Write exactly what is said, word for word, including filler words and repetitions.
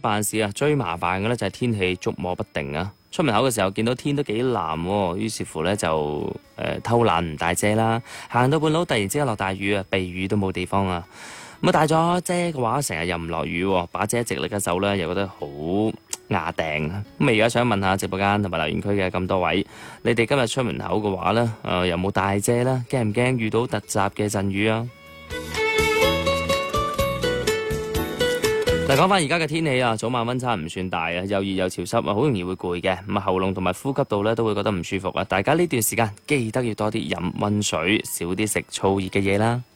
辦事啊，最麻煩嘅咧就係天氣捉摸不定啊。出門口嘅時候見到天都幾藍喎，於是乎咧就誒、呃、偷懶唔帶遮啦。行到半路突然之間落大雨啊，避雨都冇地方啊。咁啊帶咗遮嘅話，成日又唔落雨喎，把遮直力嘅手咧又覺得好牙定。咁啊而家想問下直播間同埋留言區嘅咁多位，你哋今日出門口嘅話咧，誒、呃、有冇帶遮啦？驚唔驚遇到突襲嘅陣雨啊？嗱，講翻而家嘅天氣啊，早晚溫差唔算大啊，又熱又潮濕啊，好容易會攰嘅。咁啊，喉嚨同埋呼吸道咧都會覺得唔舒服啊。大家呢段時間記得要多啲飲溫水，少啲食燥熱嘅嘢啦。